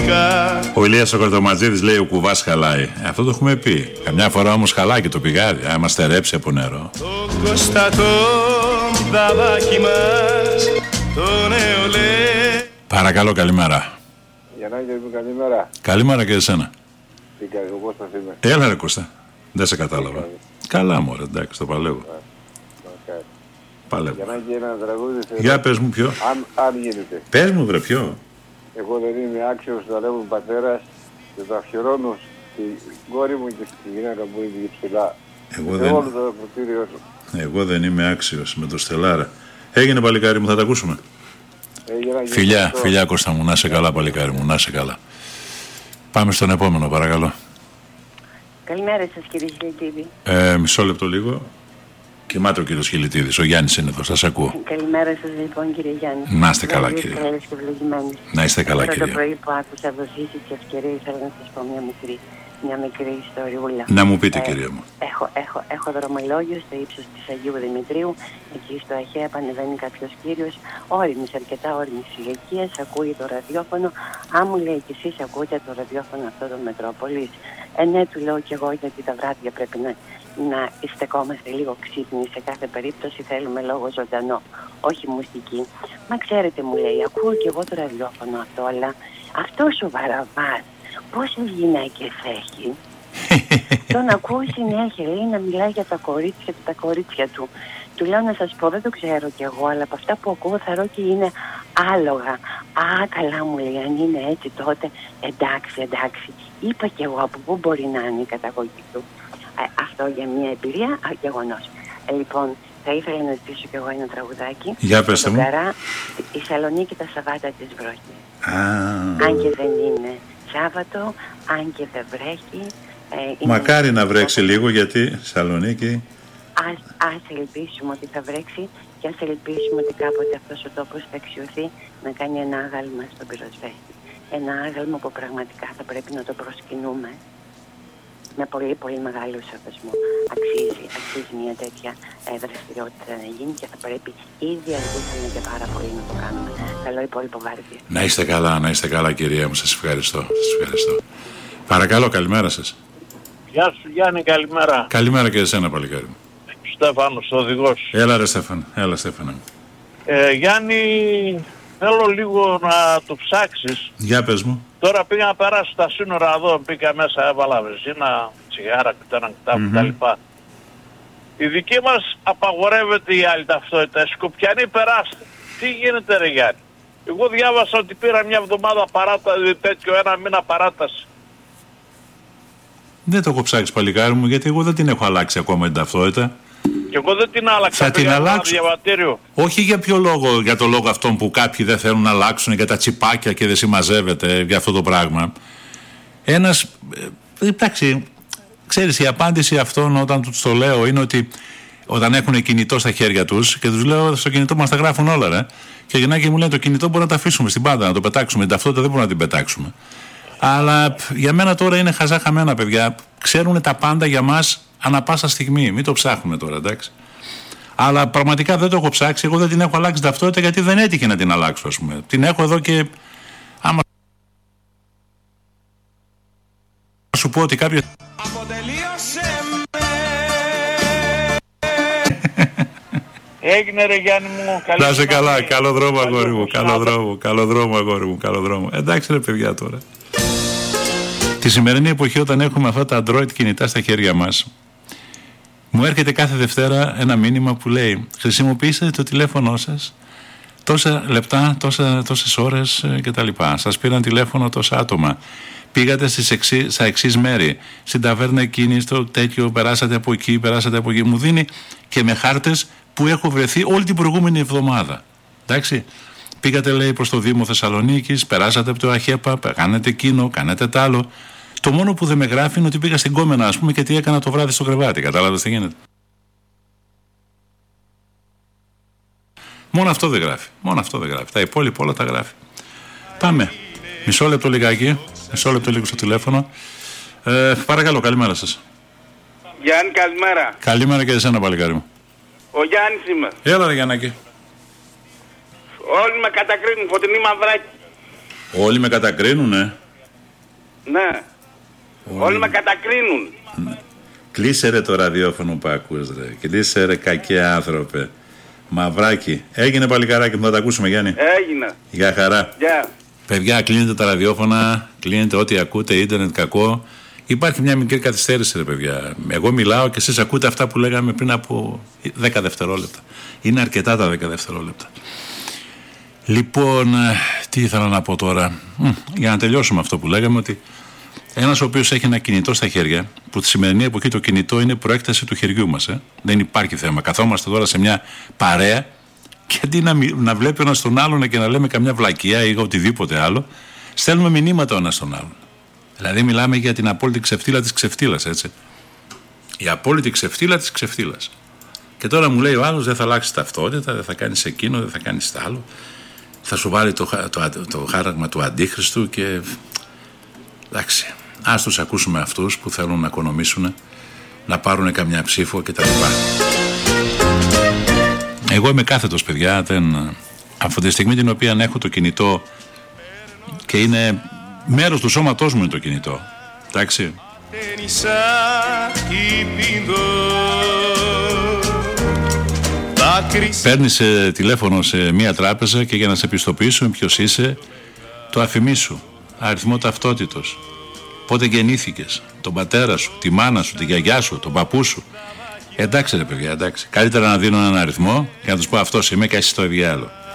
μυστικά. Ο Ηλίας ο Κορτοματζίδης λέει ο κουβάς χαλάει. Αυτό το έχουμε πει. Καμιά φορά όμως χαλάει και το πηγάδι, άμα στερέψει από νερό. Το κοστατό δαβάκι μας, το νεολαία. Παρακαλώ, καλημέρα. Γιαννάκη μου, καλημέρα. Καλημέρα και εσένα. Τι κάνεις, ο Κώστας είμαι. Έλα ρε Κώστα, δεν σε κατάλαβα. Καλά μωρέ, εντάξει, το παλεύω. Παλεύω. Γιαννάκη, ένα τραγούδι. Για πες μου ποιο. Αν γίνεται. Πες μου βρε ποιο. Εγώ δεν είμαι άξιος να λέγω πατέρας και το αφιερώνω στην κόρη μου και στη γυναίκα που είναι και ψηλά. Όλο το ακροτήριό του. Εγώ δεν είμαι άξιος με το Στελάρα. Έγινε παλικάρι μου, θα τα ακούσουμε. Φιλιά, φιλιά Κώστα μου, να είσαι καλά παλικάρι μου, να είσαι καλά. Πάμε στον επόμενο παρακαλώ. Καλημέρα σας κύριε Χιλιτίδη. Μισό λεπτό λίγο. Κοιμάται ο κύριος Χιλιτίδης, ο Γιάννης είναι εδώ, σας ακούω. Καλημέρα σας λοιπόν κύριε Γιάννη. Να είστε καλά κύριε. Να είστε καλά κύριε. Το πρωί που άκουσα δοσίσει τις ευκαιρίες, θέλω να σας πω μια μικρή ιστοριούλα. Να μου πείτε κυρία μου. Έχω δρομολόγιο στο ύψος της Αγίου Δημητρίου. Εκεί στο Αχαία πανεβαίνει κάποιος κύριος, όριμης, αρκετά όριμης ηλικίας, ακούει το ραδιόφωνο. Αν μου λέει κι εσείς ακούτε το ραδιόφωνο αυτό των Μετρόπολης. Ναι, του λέω κι εγώ, γιατί τα βράδια πρέπει να στεκόμαστε λίγο ξύπνοι. Σε κάθε περίπτωση θέλουμε λόγο ζωντανό, όχι μουσική. Μα ξέρετε, μου λέει, ακούω κι εγώ το ραδιόφωνο αυτό, αλλά αυτός ο Βαραβάς πόσες γυναίκες έχει? Τον ακούω συνέχεια, λέει, να μιλάει για τα κορίτσια του. Του λέω να σας πω, δεν το ξέρω κι εγώ, αλλά από αυτά που ακούω θα ρω και είναι άλογα. Α, καλά, μου λέει, αν είναι έτσι τότε εντάξει. Είπα κι εγώ από πού μπορεί να είναι η καταγωγή του. Αυτό για μια εμπειρία, γεγονός. Λοιπόν, θα ήθελα να ζητήσω κι εγώ ένα τραγουδάκι. Για πέστε μου. Καρά, η Σαλονίκη τα Σαββάτα της βροχής. Αν και δεν είναι Σάββατο, αν και δεν βρέχει. Μακάρι να βρέξει λίγο, γιατί Σαλονίκη. Ας ελπίσουμε ότι θα βρέξει και ας ελπίσουμε ότι κάποτε αυτός ο τόπος θα αξιωθεί να κάνει ένα άγαλμα στον πυροσβέστη. Ένα άγαλμα που πραγματικά θα πρέπει να το προσκυνούμε με πολύ πολύ μεγάλο σεβασμό. Αξίζει μια τέτοια δραστηριότητα να γίνει και θα πρέπει ήδη αργήσαμε και πάρα πολύ να το κάνουμε. Καλό υπόλοιπο βάρδι. Να είστε καλά κυρία μου, σας ευχαριστώ. Παρακαλώ, καλημέρα σας. Γεια σου Γιάννη, καλημέρα. Καλημέρα και εσένα παλικάρι μου. Στέφανος, οδηγός. Έλα ρε Στέφανο, έλα Στέφανα. Γιάννη, θέλω λίγο να το ψάξεις. Για πες μου. Τώρα πήγα να περάσω στα σύνορα εδώ, μπήκα μέσα, έβαλα βενζίνα, τσιγάρα, κτλ. Η δική μας απαγορεύεται η άλλη ταυτότητα. Οι Σκοπιανοί περάστε. Τι γίνεται ρε Γιάννη? Εγώ διάβασα ότι πήρα μια εβδομάδα ένα μήνα παράταση. Δεν το έχω ψάξει παλικάρι μου, γιατί εγώ δεν την έχω αλλάξει ακόμα την ταυτότητα. Και εγώ δεν την άλλαξα. Θα την αλλάξω. Όχι για ποιο λόγο, για το λόγο αυτόν που κάποιοι δεν θέλουν να αλλάξουν για τα τσιπάκια και δεν συμμαζεύεται για αυτό το πράγμα. Εντάξει, ξέρεις, η απάντηση αυτών όταν τους το λέω είναι ότι όταν έχουν κινητό στα χέρια τους και τους λέω στο κινητό μας τα γράφουν όλα ρε. Και Γεννάκη μου λέει το κινητό μπορούμε να το αφήσουμε στην πάντα, να το πετάξουμε. Την ταυτότητα δεν μπορούμε να την πετάξουμε. Αλλά για μένα τώρα είναι χαζά χαμένα παιδιά. Ξέρουν τα πάντα για μας ανά πάσα στιγμή. Μην το ψάχνουμε τώρα, εντάξει. Αλλά πραγματικά δεν το έχω ψάξει. Εγώ δεν την έχω αλλάξει ταυτότητα γιατί δεν έτυχε να την αλλάξω, ας πούμε. Την έχω εδώ και. Άμα σου πω ότι κάποιος. Έγινε ρε Γιάννη μου. Να είσαι καλά. Καλό δρόμο αγόρι μου. Καλό δρόμο αγόρι μου. Καλό δρόμο. Εντάξει ρε παιδιά τώρα. Τη σημερινή εποχή όταν έχουμε αυτά τα Android κινητά στα χέρια μας, μου έρχεται κάθε Δευτέρα ένα μήνυμα που λέει χρησιμοποιήστε το τηλέφωνο σας τόσα λεπτά, τόσες ώρες κτλ. Σας πήραν τηλέφωνο τόσα άτομα. Πήγατε στα εξής μέρη. Στην ταβέρνα εκείνη, στο τέτοιο, περάσατε από εκεί, περάσατε από εκεί. Μου δίνει και με χάρτες που έχω βρεθεί όλη την προηγούμενη εβδομάδα. Εντάξει. Πήγατε, λέει, προς το Δήμο Θεσσαλονίκης, περάσατε από το ΑΧΕΠΑ, κάνετε εκείνο, κάνετε τ' άλλο. Το μόνο που δεν με γράφει είναι ότι πήγα στην Κόμενα, ας πούμε, και τι έκανα το βράδυ στο κρεβάτι. Κατάλαβες τι γίνεται? Μόνο αυτό δεν γράφει. Τα υπόλοιπα όλα τα γράφει. Πάμε. Μισό λεπτό λιγάκι. Μισό λεπτό λίγο στο τηλέφωνο. Παρακαλώ, καλημέρα σας. Γιάννη, καλημέρα. Καλημέρα και εσένα, παλικάρι μου. Ο Γιάννης είμαι. Έλα, ρε Γιαννάκη. Όλοι με κατακρίνουν, Φωτεινή Μαυράκη. Όλοι με κατακρίνουνε. Ναι. Όλοι με κατακρίνουν. Κλείσε ρε το ραδιόφωνο που ακούς ρε. Κλείσε ρε κακέ άνθρωπε. Μαυράκι. Έγινε παλικαράκι που θα τα ακούσουμε, Γιάννη? Έγινε. Γεια χαρά. Γεια. Παιδιά, κλείνετε τα ραδιόφωνα, κλείνετε ό,τι ακούτε, ίντερνετ κακό. Υπάρχει μια μικρή καθυστέρηση ρε παιδιά. Εγώ μιλάω και εσείς ακούτε αυτά που λέγαμε πριν από 10 δευτερόλεπτα. Είναι αρκετά τα 10 δευτερόλεπτα. Λοιπόν, τι ήθελα να πω τώρα. Για να τελειώσουμε αυτό που λέγαμε, ότι ένας ο οποίος έχει ένα κινητό στα χέρια, που τη σημερινή εποχή το κινητό είναι προέκταση του χεριού μας. Δεν υπάρχει θέμα. Καθόμαστε τώρα σε μια παρέα και αντί να βλέπει ο ένας τον άλλον και να λέμε καμιά βλακεία ή οτιδήποτε άλλο, στέλνουμε μηνύματα ο ένας στον άλλον. Δηλαδή μιλάμε για την απόλυτη ξεφτύλα της ξεφτύλας, έτσι. Η απόλυτη ξεφτύλα της ξεφτύλας. Και τώρα μου λέει ο άλλος: δεν θα αλλάξει ταυτότητα, δεν θα κάνεις εκείνο, δεν θα κάνεις τ' άλλο. Θα σου βάλει το χάραγμα του αντίχριστου και. Εντάξει. Ας τους ακούσουμε αυτούς που θέλουν να οικονομήσουν, να πάρουν καμιά ψήφο κτλ. Εγώ είμαι κάθετος, παιδιά. Από τη στιγμή την οποία έχω το κινητό και είναι μέρος του σώματός μου είναι το κινητό. Εντάξει. Παίρνεις τηλέφωνο σε μία τράπεζα και για να σε πιστοποιήσουν ποιος είσαι, το αφημί σου, αριθμό ταυτότητος, πότε γεννήθηκες, τον πατέρα σου, τη μάνα σου, τη γιαγιά σου, τον παππού σου. Εντάξει ρε παιδιά, εντάξει. Καλύτερα να δίνω έναν αριθμό και να τους πω αυτός είμαι και εσύ το διάλογο.